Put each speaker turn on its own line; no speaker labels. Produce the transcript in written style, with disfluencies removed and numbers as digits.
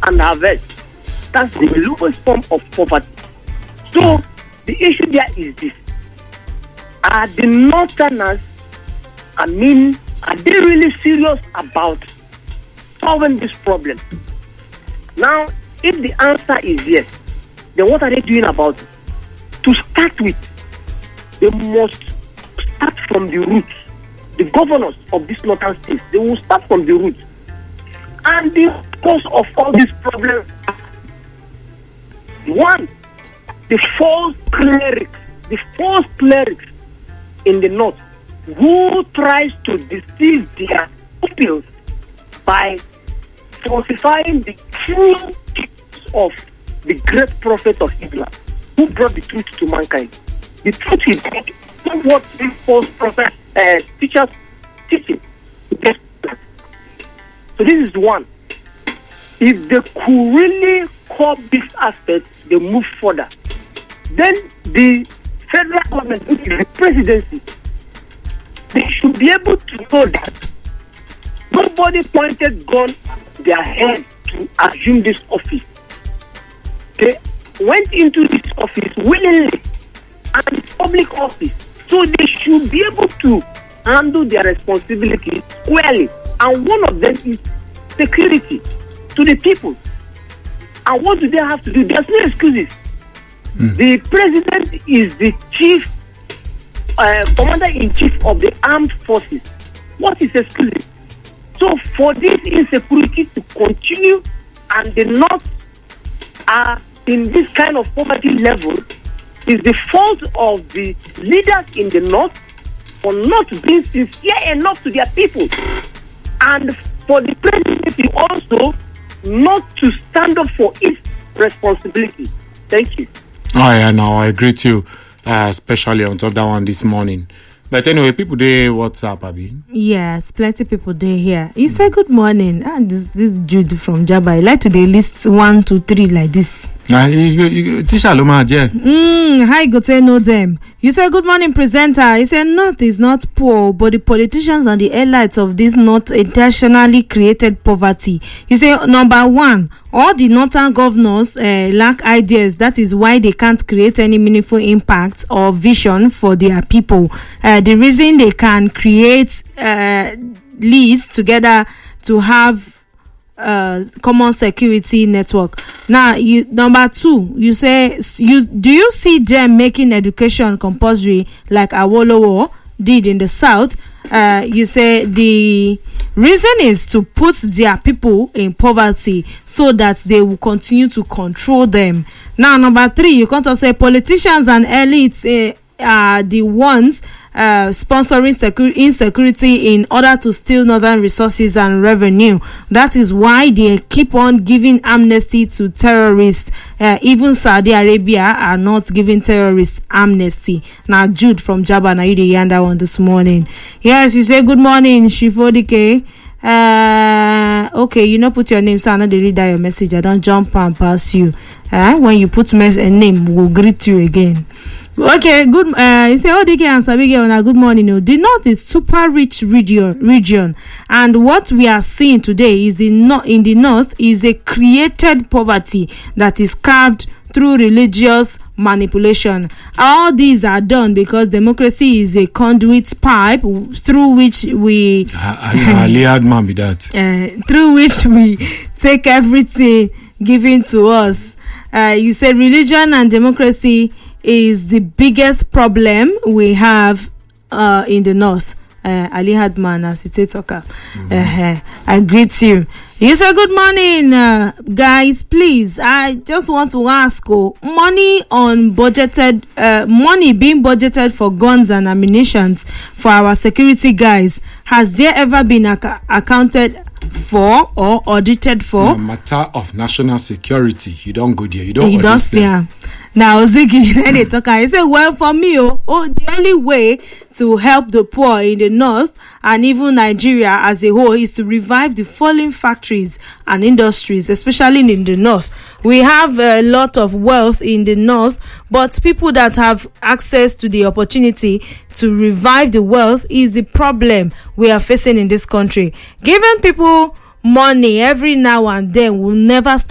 and harvest. That's the lowest form of poverty. So the issue there is this. Are the Northerners, are they really serious about solving this problem? Now, if the answer is yes, then what are they doing about it? To start with, they must start from the roots. The governors of these northern states, they will start from the roots. And the cause of all these problems, one, the false clerics in the north who tries to deceive their pupils by falsifying the true teachings of the great prophet of Islam, who brought the truth to mankind. The truth is not what these false prophets teachers teaching. So this is one. If they could really curb this aspect, they move further. Then the federal government, which is the presidency, they should be able to know that nobody pointed gun to their head to assume this office. They went into this office willingly, and public office. So they should be able to handle their responsibilities squarely. And one of them is security to the people. And what do they have to do? There's no excuses. The president is the chief, commander-in-chief of the armed forces. What is excuses? So for this insecurity to continue and the North are in this kind of poverty level is the fault of the leaders in the North for not being sincere enough to their people. And for the presidency also not to stand up for its responsibility. Thank you.
Oh, yeah, no, I agree with you, especially on top of that one this morning. But anyway, people they WhatsApp, Abi.
Yes, plenty people they here. You say good morning. And this Jude from Jaba. I like to they list 1, 2, 3 like this.
Tisha Loma, yeah.
Hi, go say know them. You say good morning, presenter. You say North is not poor, but the politicians and the elites of this North intentionally created poverty. You say number one, all the northern governors lack ideas. That is why they can't create any meaningful impact or vision for their people. The reason they can create leads together to have common security network. Now, number two, you say do you see them making education compulsory like Awolowo did in the south? You say the reason is to put their people in poverty so that they will continue to control them. Now, number three, you can't say politicians and elites are the ones sponsoring insecurity in order to steal northern resources and revenue. That is why they keep on giving amnesty to terrorists. Even Saudi Arabia are not giving terrorists amnesty. Now, Jude from Jaba, now you the yanda one this morning. Yes, you say good morning, Shifodike. Okay, you know put your name, so I know they read out your message. I don't jump and pass you. When you put a name, we'll greet you again. Okay, good. You say ODK and Sabige on a good morning. The North is super rich region, and what we are seeing today is in the North is a created poverty that is carved through religious manipulation. All these are done because democracy is a conduit pipe through which we through which we take everything given to us. You say religion and democracy is the biggest problem we have in the North. Ali Hadman, as it is, okay. I greet you. You say good morning, guys. Please, I just want to ask, money being budgeted for guns and ammunition for our security guys, has there ever been accounted for or audited for?
No matter of national security, you don't go there. You don't audit them.
Now, Ziggy, they talk. I say, well, for me, the only way to help the poor in the North and even Nigeria as a whole is to revive the falling factories and industries, especially in the North. We have a lot of wealth in the North, but people that have access to the opportunity to revive the wealth is the problem we are facing in this country. Giving people money every now and then will never stop